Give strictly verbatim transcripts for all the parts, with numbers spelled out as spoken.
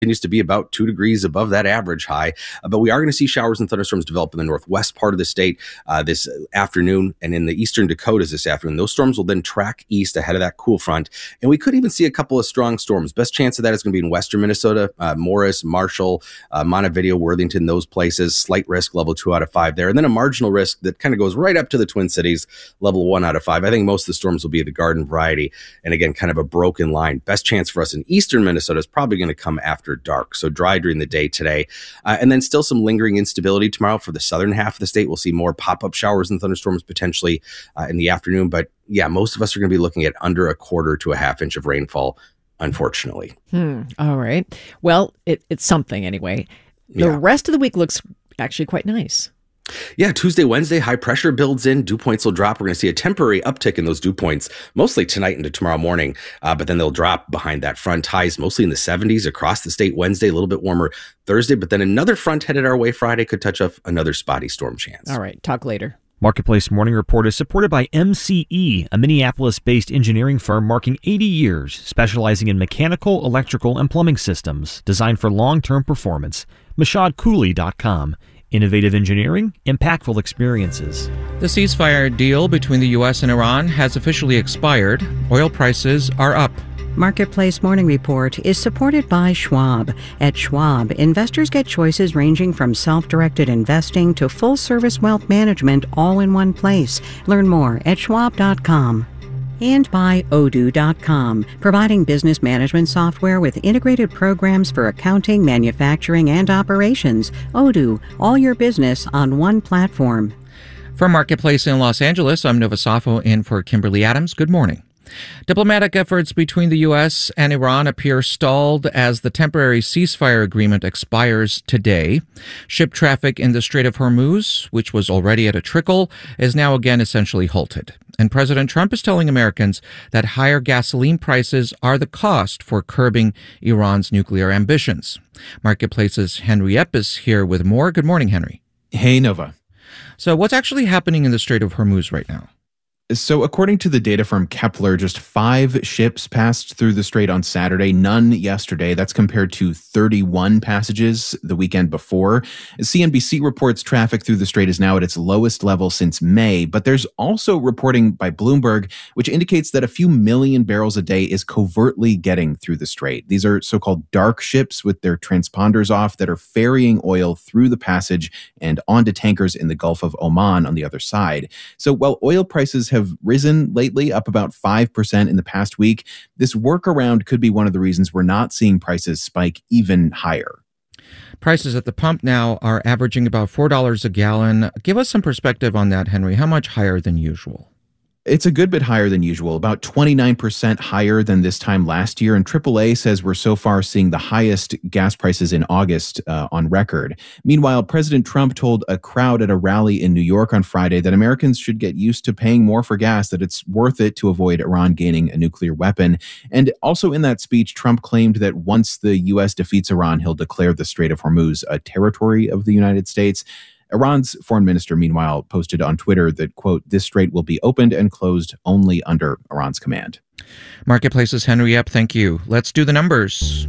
continues to be about two degrees above that average high. Uh, but we are going to see showers and thunderstorms develop in the northwest part of the state uh, this afternoon and in the eastern Dakotas this afternoon. Those storms will then track east ahead of that cool front. And we could even see a couple of strong storms. Best chance of that is going to be in western Minnesota, uh, Morris, Marshall, uh, Montevideo, Worthington, those places. Slight risk, level two out of five there. And then a marginal risk that kind of goes right up to the Twin Cities, level one out of five. I think most of the storms will be the garden variety. And again, kind of a broken line. Best chance for us in eastern Minnesota is probably going to come after dark. So dry during the day today. Uh, and then still some lingering instability tomorrow for the southern half of the state. We'll see more pop-up showers and thunderstorms potentially uh, in the afternoon. But yeah, most of us are going to be looking at under a quarter to a half inch of rainfall, unfortunately. Hmm. All right. Well, it, it's something anyway. The yeah. rest of the week looks actually quite nice. Yeah, Tuesday, Wednesday, high pressure builds in. Dew points will drop. We're going to see a temporary uptick in those dew points, mostly tonight into tomorrow morning, uh, but then they'll drop behind that front. Highs mostly in the seventies across the state Wednesday, a little bit warmer Thursday, but then another front headed our way Friday could touch up another spotty storm chance. All right, talk later. Marketplace Morning Report is supported by M C E, a Minneapolis-based engineering firm marking eighty years, specializing in mechanical, electrical, and plumbing systems designed for long-term performance. Mashad Cooley dot com. Innovative engineering, impactful experiences. The ceasefire deal between the U S and Iran has officially expired. Oil prices are up. Marketplace Morning Report is supported by Schwab. At Schwab, investors get choices ranging from self-directed investing to full-service wealth management all in one place. Learn more at schwab dot com. And by Odoo dot com, providing business management software with integrated programs for accounting, manufacturing, and operations. Odoo, all your business on one platform. From Marketplace in Los Angeles, I'm Nova Safo in for Kimberly Adams. Good morning. Diplomatic efforts between the U S and Iran appear stalled as the temporary ceasefire agreement expires today. Ship traffic in the Strait of Hormuz, which was already at a trickle, is now again essentially halted. And President Trump is telling Americans that higher gasoline prices are the cost for curbing Iran's nuclear ambitions. Marketplace's Henry Epp is here with more. Good morning, Henry. Hey, Nova. So what's actually happening in the Strait of Hormuz right now? So according to the data from Kepler, just five ships passed through the strait on Saturday, none yesterday. That's compared to thirty-one passages the weekend before. C N B C reports traffic through the strait is now at its lowest level since May, but there's also reporting by Bloomberg, which indicates that a few million barrels a day is covertly getting through the strait. These are so-called dark ships with their transponders off that are ferrying oil through the passage and onto tankers in the Gulf of Oman on the other side. So while oil prices have have risen lately, up about five percent in the past week. This workaround could be one of the reasons we're not seeing prices spike even higher. Prices at the pump now are averaging about four dollars a gallon. Give us some perspective on that, Henry. How much higher than usual? It's a good bit higher than usual, about twenty-nine percent higher than this time last year. And triple A says we're so far seeing the highest gas prices in August uh, on record. Meanwhile, President Trump told a crowd at a rally in New York on Friday that Americans should get used to paying more for gas, that it's worth it to avoid Iran gaining a nuclear weapon. And also in that speech, Trump claimed that once the U S defeats Iran, he'll declare the Strait of Hormuz a territory of the United States. Iran's foreign minister, meanwhile, posted on Twitter that, quote, this strait will be opened and closed only under Iran's command. Marketplace's Henry Epp, thank you. Let's do the numbers.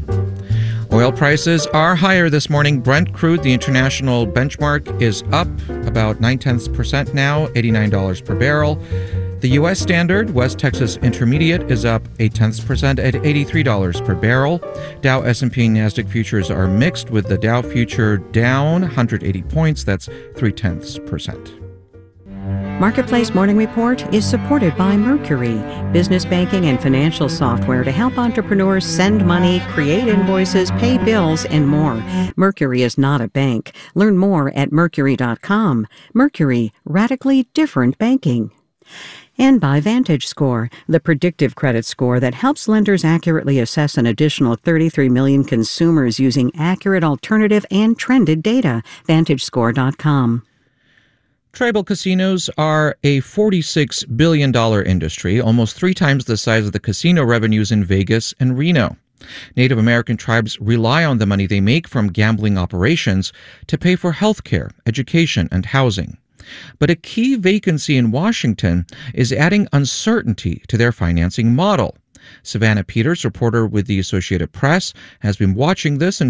Oil prices are higher this morning. Brent crude, the international benchmark, is up about nine-tenths percent now, eighty-nine dollars per barrel. The U S Standard, West Texas Intermediate, is up eight-tenths percent at eighty-three dollars per barrel. Dow, S and P, and NASDAQ futures are mixed, with the Dow future down one hundred eighty points. That's three-tenths percent. Marketplace Morning Report is supported by Mercury, business banking and financial software to help entrepreneurs send money, create invoices, pay bills, and more. Mercury is not a bank. Learn more at mercury dot com. Mercury, radically different banking. And by VantageScore, the predictive credit score that helps lenders accurately assess an additional thirty-three million consumers using accurate alternative and trended data. vantage score dot com. Tribal casinos are a forty-six billion dollars industry, almost three times the size of the casino revenues in Vegas and Reno. Native American tribes rely on the money they make from gambling operations to pay for health care, education, and housing. But a key vacancy in Washington is adding uncertainty to their financing model. Savannah Peters, reporter with the Associated Press, has been watching this and